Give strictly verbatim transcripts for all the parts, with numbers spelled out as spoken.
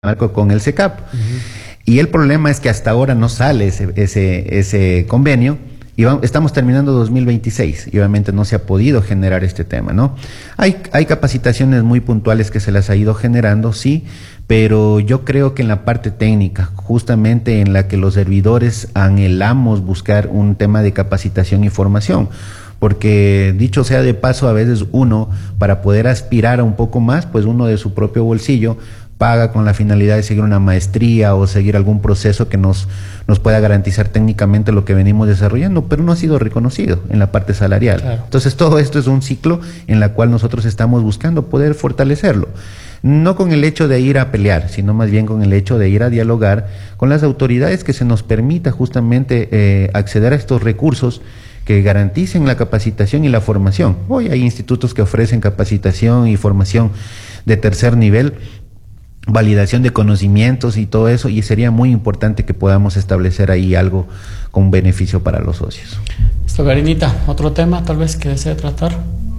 con el SECAP. Uh-huh. Y el problema es que hasta ahora no sale ese, ese, ese convenio. Y vamos, estamos terminando dos mil veintiséis y obviamente no se ha podido generar este tema, ¿no? Hay, hay capacitaciones muy puntuales que se las ha ido generando, sí, pero yo creo que en la parte técnica, justamente en la que los servidores anhelamos buscar un tema de capacitación y formación, porque dicho sea de paso, a veces uno, para poder aspirar a un poco más, pues uno de su propio bolsillo paga con la finalidad de seguir una maestría o seguir algún proceso que nos, nos pueda garantizar técnicamente lo que venimos desarrollando, pero no ha sido reconocido en la parte salarial. Claro. Entonces todo esto es un ciclo en la cual nosotros estamos buscando poder fortalecerlo. No con el hecho de ir a pelear, sino más bien con el hecho de ir a dialogar con las autoridades que se nos permita justamente eh, acceder a estos recursos que garanticen la capacitación y la formación. Hoy hay institutos que ofrecen capacitación y formación de tercer nivel, validación de conocimientos y todo eso, y sería muy importante que podamos establecer ahí algo con beneficio para los socios. Esto, Karinita, otro tema tal vez que desee tratar.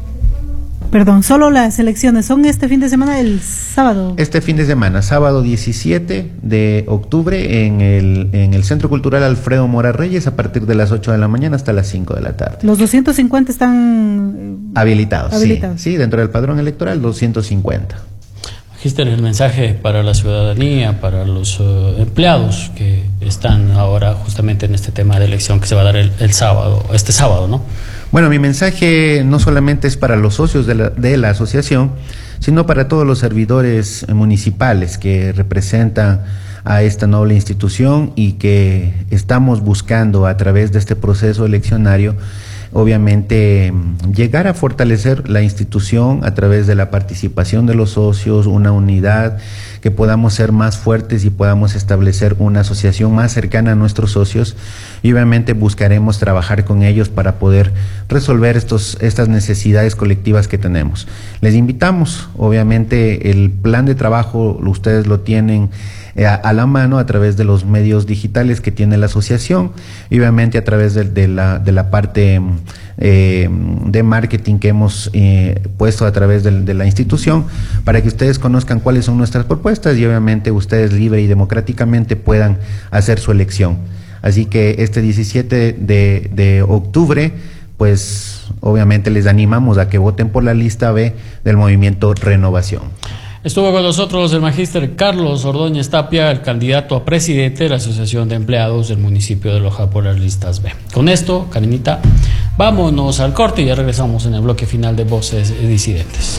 Perdón, solo las elecciones son este fin de semana, el sábado. Este fin de semana, sábado diecisiete de octubre, en el, en el Centro Cultural Alfredo Mora Reyes, a partir de las ocho de la mañana hasta las cinco de la tarde. Los doscientos cincuenta están habilitados, habilitados. Sí, sí, dentro del padrón electoral, doscientos cincuenta. Magister, el mensaje para la ciudadanía, para los uh, empleados que están ahora justamente en este tema de elección que se va a dar el, el sábado, este sábado, ¿no? Bueno, mi mensaje no solamente es para los socios de la, de la asociación, sino para todos los servidores municipales que representan a esta noble institución y que estamos buscando a través de este proceso eleccionario, obviamente, llegar a fortalecer la institución a través de la participación de los socios, una unidad, que podamos ser más fuertes y podamos establecer una asociación más cercana a nuestros socios, y obviamente buscaremos trabajar con ellos para poder resolver estos, estas necesidades colectivas que tenemos. Les invitamos, obviamente el plan de trabajo ustedes lo tienen eh, a, a la mano a través de los medios digitales que tiene la asociación, y obviamente a través de, de, la, de la parte eh, de marketing que hemos eh, puesto a través de, de la institución, para que ustedes conozcan cuáles son nuestras propuestas y obviamente ustedes libre y democráticamente puedan hacer su elección. Así que este diecisiete de, de octubre, pues obviamente les animamos a que voten por la lista B del movimiento Renovación. Estuvo con nosotros el magíster Carlos Ordóñez Tapia, el candidato a presidente de la Asociación de Empleados del municipio de Loja por las listas B. Con esto, Karinita, vámonos al corte y ya regresamos en el bloque final de Voces Disidentes.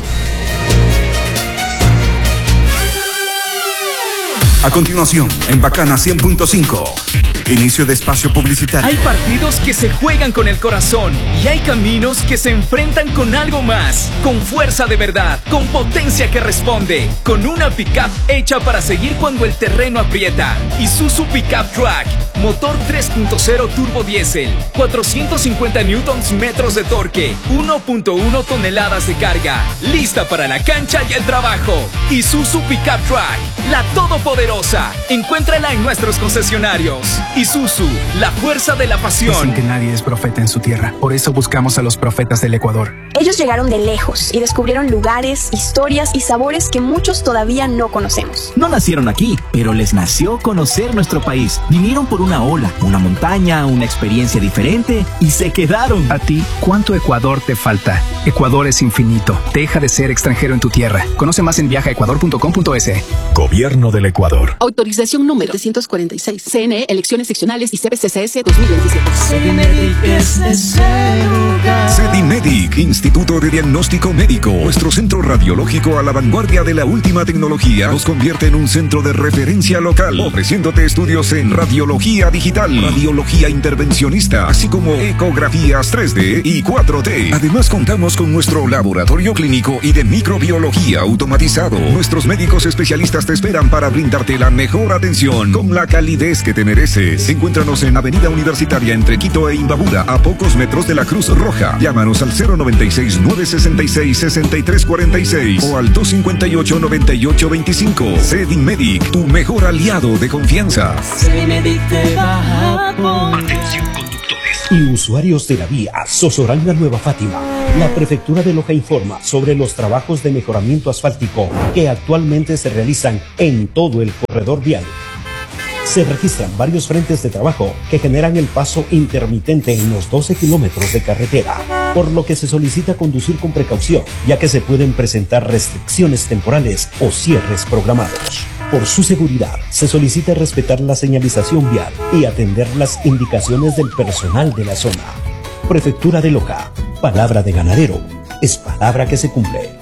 A continuación, en Bacana cien punto cinco, inicio de espacio publicitario. Hay partidos que se juegan con el corazón y hay caminos que se enfrentan con algo más, con fuerza de verdad, con potencia que responde, con una pickup hecha para seguir cuando el terreno aprieta. Isuzu Pickup Track, motor tres punto cero turbo diésel, cuatrocientos cincuenta newtons metros de torque, uno punto uno toneladas de carga, lista para la cancha y el trabajo. Isuzu Pickup Track, la todopoderosa. Encuéntrala en nuestros concesionarios. Isuzu, la fuerza de la pasión. Dicen que nadie es profeta en su tierra. Por eso buscamos a los profetas del Ecuador. Ellos llegaron de lejos y descubrieron lugares, historias y sabores que muchos todavía no conocemos. No nacieron aquí, pero les nació conocer nuestro país. Vinieron por una ola, una montaña, una experiencia diferente y se quedaron. A ti, ¿cuánto Ecuador te falta? Ecuador es infinito. Deja de ser extranjero en tu tierra. Conoce más en viaja ecuador punto com punto es. Gobierno del Ecuador. Autorización número setecientos cuarenta y seis. C N E, elecciones seccionales y C B C C S dos mil veintisiete. Sedimedic es ese lugar. Sedimedic, Instituto de Diagnóstico Médico. Nuestro centro radiológico a la vanguardia de la última tecnología nos convierte en un centro de referencia local, ofreciéndote estudios en radiología digital, radiología intervencionista, así como ecografías tres D y cuatro D. Además, contamos con nuestro laboratorio clínico y de microbiología automatizado. Nuestros médicos especialistas te esperan para brindarte la mejor atención con la calidez que te mereces. Encuéntranos en Avenida Universitaria entre Quito e Imbabura, a pocos metros de la Cruz Roja. Llámanos al cero noventa y seis, nueve sesenta y seis, sesenta y tres cuarenta y seis o al dos cincuenta y ocho, noventa y ocho veinticinco. Sedimedic, tu mejor aliado de confianza. Sedimedic te va a poner. Atención, conductores. y usuarios de la vía Sosoranga Nueva Fátima, la Prefectura de Loja informa sobre los trabajos de mejoramiento asfáltico que actualmente se realizan en todo el corredor vial. Se registran varios frentes de trabajo que generan el paso intermitente en los doce kilómetros de carretera, por lo que se solicita conducir con precaución, ya que se pueden presentar restricciones temporales o cierres programados. Por su seguridad, se solicita respetar la señalización vial y atender las indicaciones del personal de la zona. Prefectura de Loja, palabra de ganadero, es palabra que se cumple.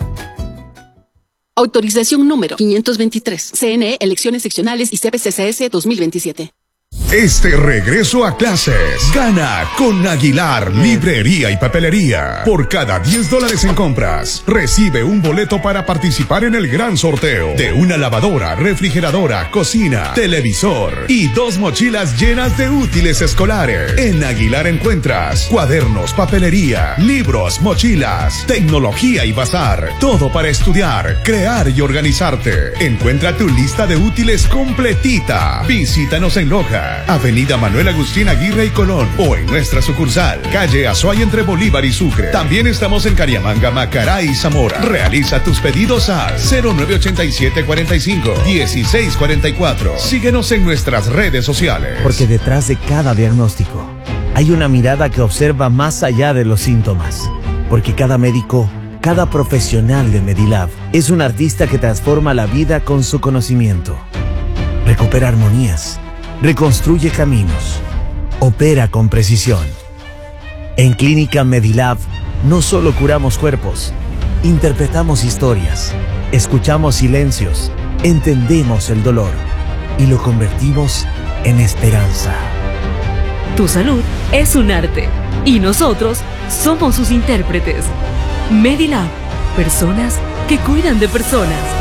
Autorización número quinientos veintitrés. C N E, Elecciones Seccionales y C P C C S dos mil veintisiete. Este regreso a clases gana con Aguilar Librería y Papelería. Por cada diez dólares en compras, recibe un boleto para participar en el gran sorteo de una lavadora, refrigeradora, cocina, televisor y dos mochilas llenas de útiles escolares. En Aguilar encuentras cuadernos, papelería, libros, mochilas, tecnología y bazar. Todo para estudiar, crear y organizarte. Encuentra tu lista de útiles completita. Visítanos en Loja, Avenida Manuel Agustín Aguirre y Colón, o en nuestra sucursal, calle Azuay entre Bolívar y Sucre. También estamos en Cariamanga, Macará y Zamora. Realiza tus pedidos al cero nueve ochenta y siete cuarenta y cinco dieciséis cuarenta y cuatro. Síguenos en nuestras redes sociales. Porque detrás de cada diagnóstico hay una mirada que observa más allá de los síntomas. Porque cada médico, cada profesional de Medilab es un artista que transforma la vida con su conocimiento. Recupera armonías, reconstruye caminos, opera con precisión. En Clínica Medilab no solo curamos cuerpos, interpretamos historias, escuchamos silencios, entendemos el dolor y lo convertimos en esperanza. Tu salud es un arte y nosotros somos sus intérpretes. Medilab, personas que cuidan de personas.